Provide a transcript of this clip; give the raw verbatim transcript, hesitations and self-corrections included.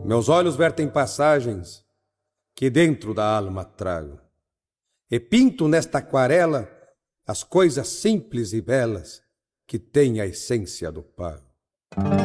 Meus olhos vertem passagens que dentro da alma trago, e pinto nesta aquarela as coisas simples e belas que têm a essência do pago.